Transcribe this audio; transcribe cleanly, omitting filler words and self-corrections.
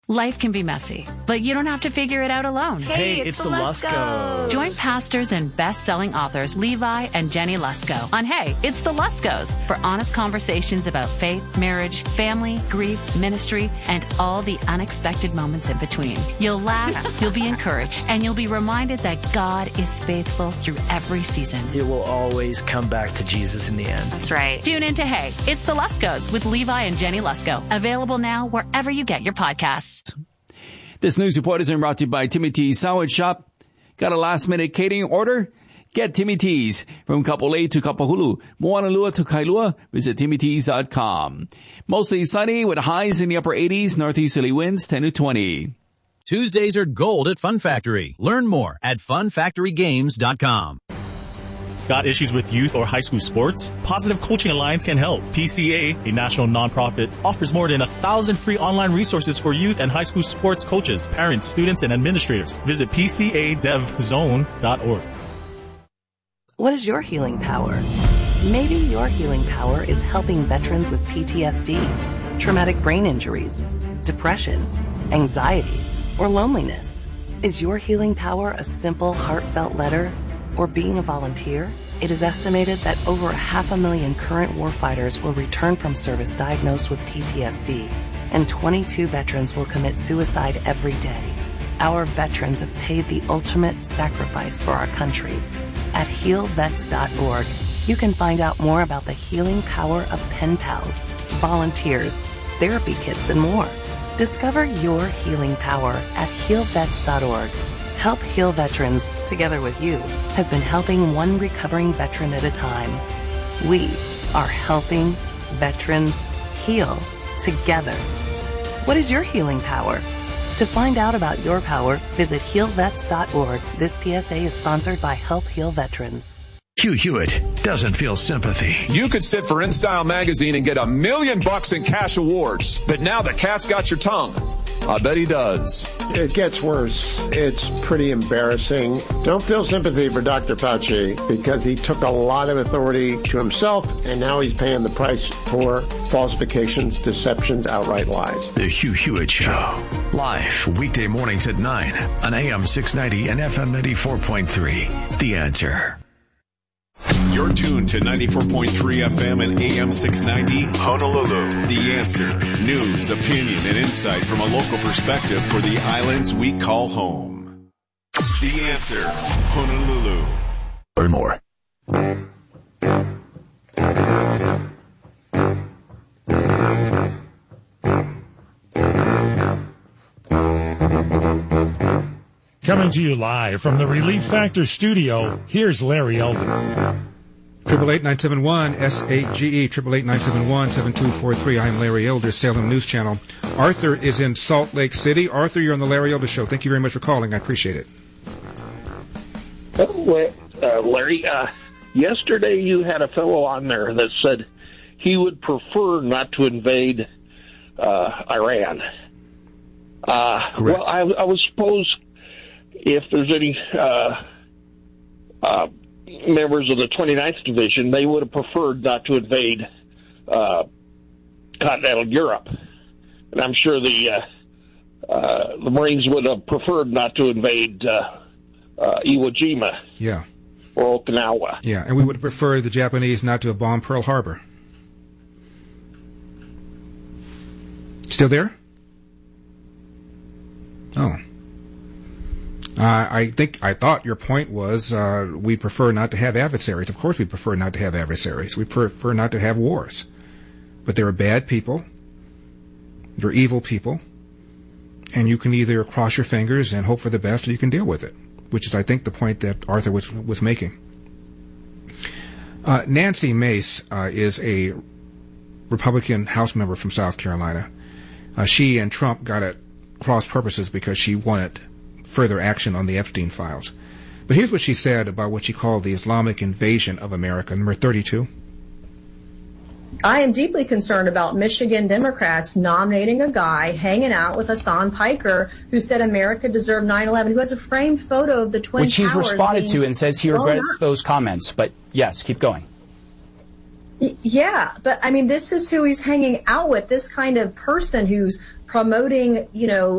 Life can be messy, but you don't have to figure it out alone. Hey, it's the Luskos. Join pastors and best-selling authors Levi and Jenny Lusko on Hey, It's the Luskos for honest conversations about faith, marriage, family, grief, ministry, and all the unexpected moments in between. You'll laugh, you'll be encouraged, and you'll be reminded that God is faithful through every season. It will always come back to Jesus in the end. That's right. Tune in to Hey, It's the Luskos with Levi and Jenny Lusko. Available now wherever you get your podcasts. This news report is brought to you by Timmy T's Sandwich Shop. Got a last-minute catering order? Get Timmy T's. From Kapolei to Kapahulu, Moanalua to Kailua, visit TimmyT's.com. Mostly sunny with highs in the upper 80s, northeasterly winds 10 to 20. Tuesdays are gold at Fun Factory. Learn more at funfactorygames.com. Got issues with youth or high school sports? Positive Coaching Alliance can help. PCA, a national nonprofit, offers more than 1,000 free online resources for youth and high school sports coaches, parents, students, and administrators. Visit PCADevZone.org. What is your healing power? Maybe your healing power is helping veterans with PTSD, traumatic brain injuries, depression, anxiety, or loneliness. Is your healing power a simple, heartfelt letter? Or being a volunteer? It is estimated that over 500,000 current warfighters will return from service diagnosed with PTSD, and 22 veterans will commit suicide every day. Our veterans have paid the ultimate sacrifice for our country. At healvets.org, you can find out more about the healing power of pen pals, volunteers, therapy kits, and more. Discover your healing power at healvets.org. Help Heal Veterans, together with you, has been helping one recovering veteran at a time. We are helping veterans heal together. What is your healing power? To find out about your power, visit healvets.org. This PSA is sponsored by Help Heal Veterans. Hugh Hewitt doesn't feel sympathy. You could sit for InStyle magazine and get $1 million in cash awards, but now the cat's got your tongue. I bet he does. It gets worse. It's pretty embarrassing. Don't feel sympathy for Dr. Fauci because he took a lot of authority to himself, and now he's paying the price for falsifications, deceptions, outright lies. The Hugh Hewitt Show. Live weekday mornings at 9 on AM 690 and FM 94.3. The Answer. You're tuned to 94.3 FM and AM 690 Honolulu. The Answer. News, opinion, and insight from a local perspective for the islands we call home. The Answer. Honolulu. Learn more. Coming to you live from the Relief Factor studio, here's Larry Elder. 888-971-SAGE, 888-971-7243. I'm Larry Elder, Salem News Channel. Arthur is in Salt Lake City. Arthur, you're on the Larry Elder Show. Thank you very much for calling. I appreciate it. Larry, yesterday you had a fellow on there that said he would prefer not to invade Iran. Well, I would suppose if there's any members of the 29th Division, they would have preferred not to invade continental Europe. And I'm sure the Marines would have preferred not to invade Iwo Jima. Yeah. Or Okinawa. Yeah, and we would prefer the Japanese not to have bombed Pearl Harbor. Still there? Oh. I thought your point was we prefer not to have adversaries. Of course we prefer not to have adversaries. We prefer not to have wars. But there are bad people. There are evil people. And you can either cross your fingers and hope for the best, or you can deal with it, which is, I think, the point that Arthur was making. Nancy Mace is a Republican House member from South Carolina. She and Trump got at cross purposes because she wanted further action on the Epstein files. But here's what she said about what she called the Islamic invasion of America. Number 32. I am deeply concerned about Michigan Democrats nominating a guy hanging out with Hassan Piker, who said America deserved 9/11, who has a framed photo of the Twin Towers. Which he's responded to and says he regrets those comments. But yes, keep going. Yeah, but I mean, this is who he's hanging out with, this kind of person who's promoting,